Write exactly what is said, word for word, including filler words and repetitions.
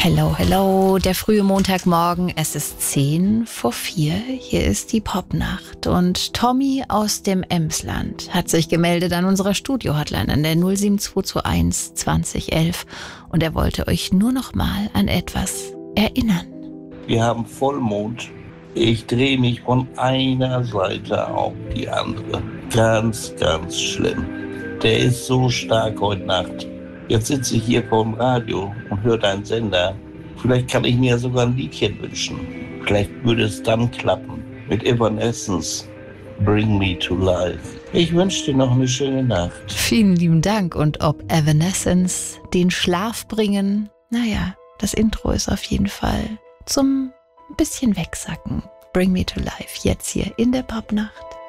Hello, hello, der frühe Montagmorgen, es ist zehn vor vier, hier ist die Popnacht und Tommy aus dem Emsland hat sich gemeldet an unserer Studio-Hotline an der null sieben zwei zwei eins zwanzig elf und er wollte euch nur noch mal an etwas erinnern. Wir haben Vollmond. Ich drehe mich von einer Seite auf die andere. Ganz, ganz schlimm. Der ist so stark heute Nacht. Jetzt sitze ich hier vor dem Radio und höre deinen Sender. Vielleicht kann ich mir sogar ein Liedchen wünschen. Vielleicht würde es dann klappen. Mit Evanescence, Bring Me to Life. Ich wünsche dir noch eine schöne Nacht. Vielen lieben Dank. Und ob Evanescence den Schlaf bringen, naja, das Intro ist auf jeden Fall zum bisschen wegsacken. Bring Me to Life, jetzt hier in der Popnacht.